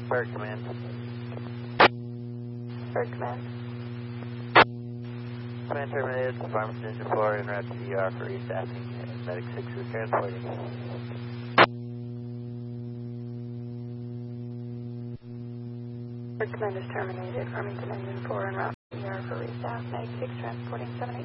Bird Command. Bird Command. Command terminated. Pharmacist Engine 4 en route to ER for restaffing. Medic 6 is transporting. Bird Command is terminated. Farmington Engine 4 en route to ER for restaff. Medic 6 transporting 78.